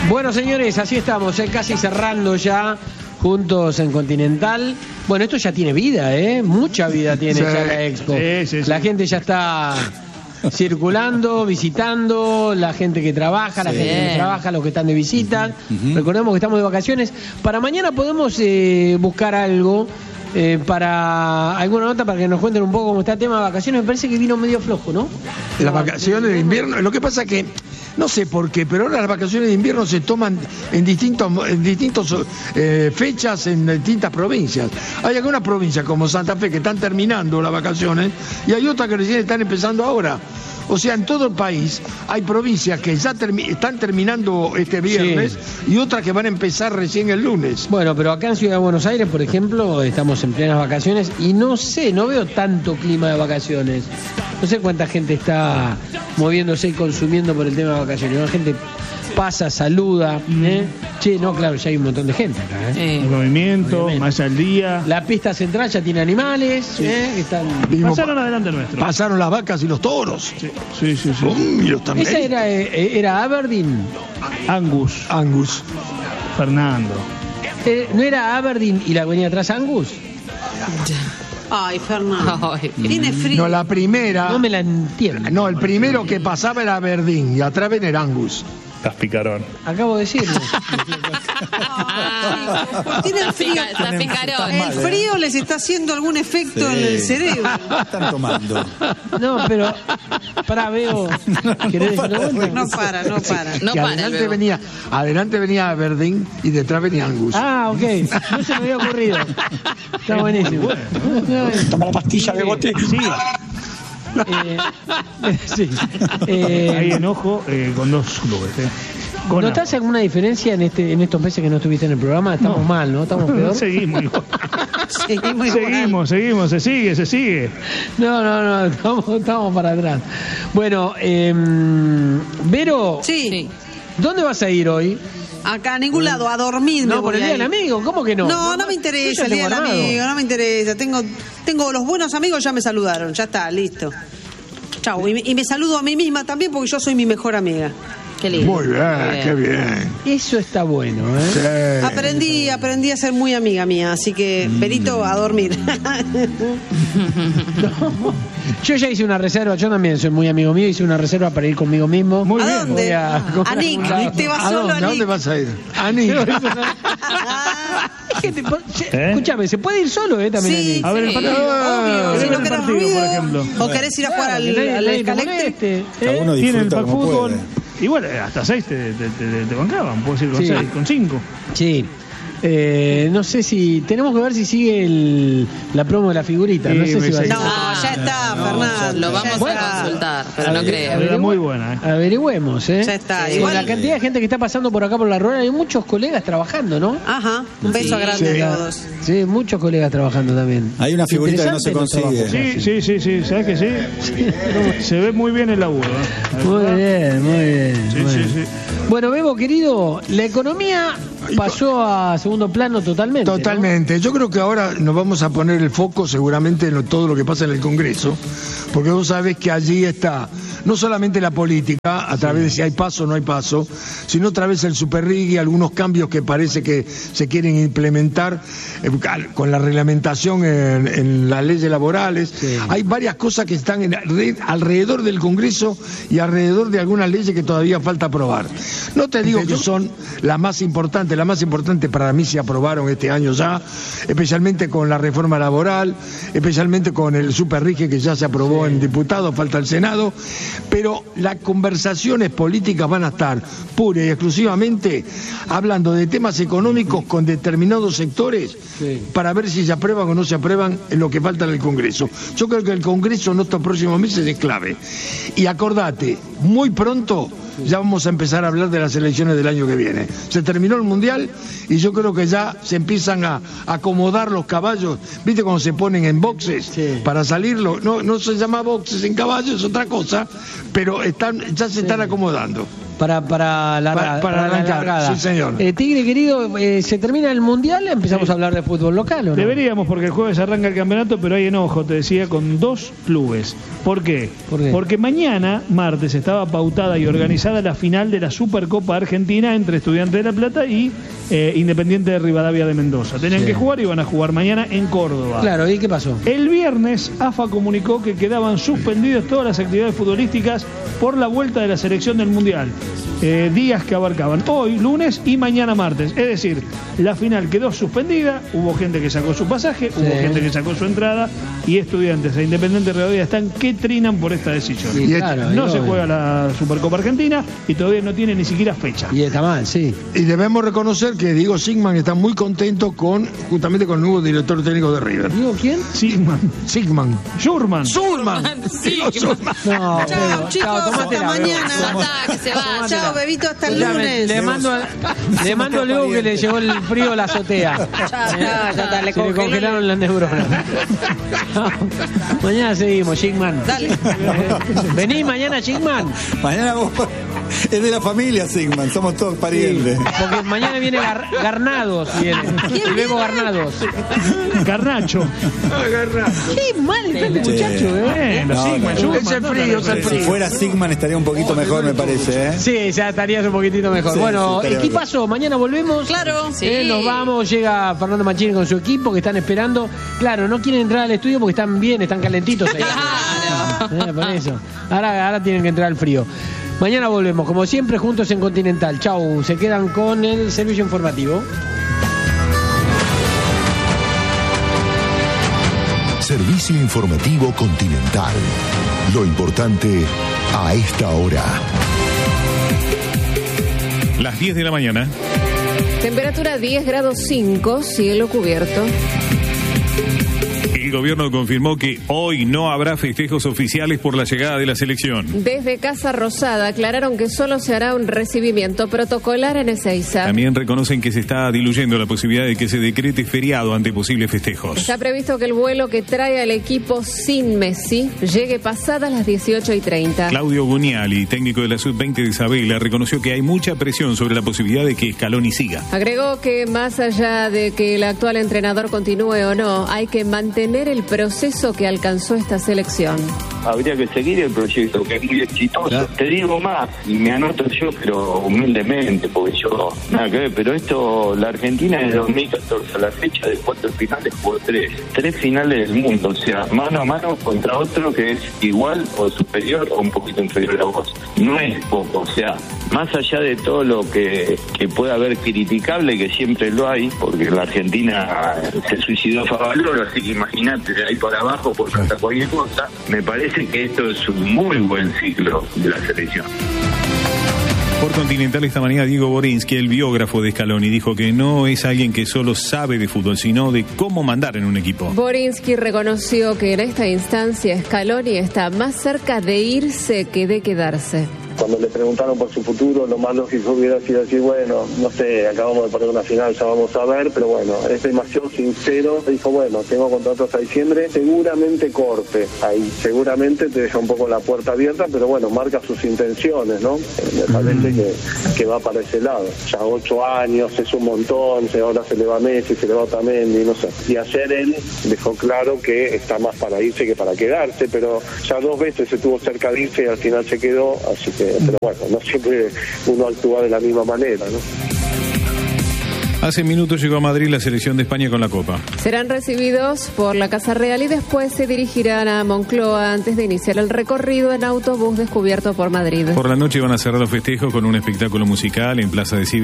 Bueno, señores, así estamos, casi cerrando ya juntos en Continental. Bueno, esto ya tiene vida, mucha vida tiene ya la Expo. Sí. La gente ya está circulando, visitando, la gente que trabaja, la gente que no trabaja, los que están de visita. Recordemos que estamos de vacaciones. Para mañana podemos buscar algo, para alguna nota para que nos cuenten un poco cómo está el tema de vacaciones. Me parece que vino medio flojo, ¿no? Las vacaciones de invierno, lo que pasa que no sé por qué, pero ahora las vacaciones de invierno se toman en distintas fechas en distintas provincias. Hay algunas provincias como Santa Fe que están terminando las vacaciones y hay otras que recién están empezando ahora. O sea, en todo el país hay provincias que ya están terminando este viernes y otras que van a empezar recién el lunes. Bueno, pero acá en Ciudad de Buenos Aires, por ejemplo, estamos en plenas vacaciones y no veo tanto clima de vacaciones. No sé cuánta gente está moviéndose y consumiendo por el tema de vacaciones. La gente pasa, saluda. Che, no, claro, ya hay un montón de gente acá. El movimiento, más al día. La pista central ya tiene animales. Que están... Pasaron adelante nuestro. Pasaron las vacas y los toros. Sí. Y los también. ¿Esa era Aberdeen? Angus. Fernando. ¿No era Aberdeen y la que venía atrás Angus? Ay, Fernando. Tiene frío. No, la primera. No me la entiendo. No, el primero que pasaba era Aberdeen y atrás ven era Angus. Estás picarón. Acabo de decirlo. Tienen frío. El frío les está haciendo algún efecto en el cerebro. Están tomando. No, pero veo. ¿Querés decirlo? No para. Adelante venía Aberdeen y detrás venía Angus. Ah, ok. No se me había ocurrido. Está buenísimo. Toma la pastilla de bote. Sí. Hay enojo con dos clubes. ¿Notás alguna diferencia en estos meses que no estuviste en el programa? Estamos mal, ¿no? ¿Estamos peor? Seguimos, se sigue. No, estamos para atrás. Bueno, Vero, Sí. ¿dónde vas a ir hoy? Acá, a ningún lado, a dormir. No, por el Día del Amigo, ¿cómo que no? No me interesa el Día del Amigo, no me interesa. Tengo los buenos amigos, ya me saludaron, ya está, listo. Chau, y me saludo a mí misma también porque yo soy mi mejor amiga. Qué lindo. Muy bien, qué bien. Eso está bueno, Sí. Aprendí a ser muy amiga mía, así que, Berito, a dormir. Yo ya hice una reserva, yo también soy muy amigo mío, hice una reserva para ir conmigo mismo. Muy ¿A bien. dónde? A Nick, te vas solo a ¿A dónde Nick. vas a ir? A Nick. Escúchame, ¿se puede ir solo, también? Sí, A ver el partido. obvio. Si no el querés partido, ruido, por ejemplo. o querés ir a jugar al Escalete. Cada uno Tienen el disfruta pack como fútbol. puede. Igual hasta 6 te bancaban, puedes ir con Sí. 6, con 5. Sí. No sé si... Tenemos que ver si sigue la promo de la figurita. No sé si va a ser. No, ya está, Fernando. Lo vamos a consultar, pero no creo. Era muy buena, Averigüemos, Ya está, Igual igual. la cantidad de gente que está pasando por acá por la rueda, hay muchos colegas trabajando, ¿no? Ajá, un beso grande a todos. Sí, muchos colegas trabajando también. Hay una figurita que no se Interesante los consigue. trabajos. Sí, ¿sabes que sí? Se ve muy bien el laburo. Muy bien. Sí. Bueno, Bebo, querido, la economía pasó a segundo plano totalmente. Totalmente. Yo creo que ahora nos vamos a poner el foco seguramente en todo lo que pasa en el Congreso, porque vos sabés que allí está no solamente la política, a través de si hay paso o no hay paso, sino a través del superrig y algunos cambios que parece que se quieren implementar con la reglamentación en las leyes laborales. Sí. Hay varias cosas que están alrededor del Congreso y alrededor de algunas leyes que todavía falta aprobar. No te digo que son las más importantes para mí se aprobaron este año ya, especialmente con la reforma laboral, especialmente con el superrige que ya se aprobó en diputados, falta el Senado, pero las conversaciones políticas van a estar pura y exclusivamente hablando de temas económicos con determinados sectores para ver si se aprueban o no se aprueban en lo que falta en el Congreso. Yo creo que el Congreso en estos próximos meses es clave. Y acordate, muy pronto ya vamos a empezar a hablar de las elecciones del año que viene. Se terminó el Mundial y yo creo que ya se empiezan a acomodar los caballos. ¿Viste cuando se ponen en boxes para salirlo? No se llama boxes en caballos, es otra cosa, pero ya se están acomodando. Para la arrancar, largada. sí, señor. Tigre querido, se termina el Mundial, empezamos a hablar de fútbol local, ¿o no? Deberíamos, porque el jueves arranca el campeonato, pero hay enojo, te decía, con 2 clubes. ¿Por qué? Porque mañana, martes, estaba pautada y organizada la final de la Supercopa Argentina entre Estudiantes de La Plata y Independiente de Rivadavia de Mendoza. Tenían que jugar y van a jugar mañana en Córdoba. Claro, ¿y qué pasó? El viernes, AFA comunicó que quedaban suspendidas todas las actividades futbolísticas por la vuelta de la selección del Mundial. Días que abarcaban hoy, lunes y mañana martes. Es decir, la final quedó suspendida, hubo gente que sacó su pasaje, hubo gente que sacó su entrada y Estudiantes e Independiente de Rivadavia están que trinan por esta decisión. Sí, claro, no se juega la Supercopa Argentina y todavía no tiene ni siquiera fecha. Y está mal, sí. Y debemos reconocer que Diego Sigman está muy contento justamente con el nuevo director técnico de River. ¿Digo quién? Sigman. Schurman. No, Chao, chicos, hasta mañana. Que se va. Chao, bebito, hasta el lunes. Le mando luego que le llegó el frío a la azotea. Ya está, Se le congelaron las neuronas. Mañana seguimos, Sigman. Dale. Vení mañana, Sigman. Mañana vos. Es de la familia Sigman, somos todos parientes. Sí, porque mañana viene Garnados. Y luego Garnados. Garnacho. Qué mal está este muchacho, Es el frío. Si fuera Sigman estaría un poquito mejor, me parece, ¿eh? Sí, ya estarías un poquitito mejor. Sí, bueno, sí, equipazo, mañana volvemos. Claro. Sí. Nos vamos, llega Fernando Mancini con su equipo que están esperando. Claro, no quieren entrar al estudio porque están bien, están calentitos ahí. Claro. Por eso. Ahora tienen que entrar al frío. Mañana volvemos, como siempre, juntos en Continental. Chau, se quedan con el servicio informativo. Servicio informativo Continental. Lo importante a esta hora. Las 10 de la mañana. Temperatura 10 grados 5, cielo cubierto. El gobierno confirmó que hoy no habrá festejos oficiales por la llegada de la selección. Desde Casa Rosada aclararon que solo se hará un recibimiento protocolar en Ezeiza. También reconocen que se está diluyendo la posibilidad de que se decrete feriado ante posibles festejos. Está previsto que el vuelo que trae al equipo sin Messi llegue pasadas las 18:30. Claudio Buniali, técnico de la Sub-20 de Isabela, reconoció que hay mucha presión sobre la posibilidad de que Scaloni siga. Agregó que más allá de que el actual entrenador continúe o no, hay que mantener el proceso que alcanzó esta selección. Habría que seguir el proyecto, que es muy exitoso. ¿Ya? Te digo más, y me anoto yo, pero humildemente, porque yo, nada que ver, pero esto, la Argentina en 2014, a la fecha de 4 finales, jugó 3 finales del mundo, o sea, mano a mano contra otro que es igual o superior o un poquito inferior a vos. No es poco, o sea, más allá de todo lo que pueda haber criticable, que siempre lo hay, porque la Argentina se suicidó Favaloro, así que imagínate, de ahí para abajo, por hasta cualquier cosa, me parece que esto es un muy buen ciclo de la selección. Por Continental esta mañana Diego Borinsky, el biógrafo de Scaloni, dijo que no es alguien que solo sabe de fútbol, sino de cómo mandar en un equipo. Borinsky reconoció que en esta instancia Scaloni está más cerca de irse que de quedarse. Cuando le preguntaron por su futuro, lo más lógico hubiera sido decir, bueno, no sé, acabamos de perder una final, ya vamos a ver, pero bueno, es demasiado sincero. Dijo, bueno, tengo contrato hasta diciembre, seguramente corte ahí, seguramente te deja un poco la puerta abierta, pero bueno, marca sus intenciones, ¿no? Me parece que va para ese lado. Ya 8 años, es un montón, ahora se le va Messi, se le va Otamendi, no sé. Y ayer él dejó claro que está más para irse que para quedarse, pero ya 2 veces estuvo cerca de irse y al final se quedó, así que pero bueno, no siempre uno actúa de la misma manera, ¿no? Hace minutos llegó a Madrid la selección de España con la Copa. Serán recibidos por la Casa Real y después se dirigirán a Moncloa antes de iniciar el recorrido en autobús descubierto por Madrid. Por la noche van a cerrar los festejos con un espectáculo musical en Plaza de Cívica.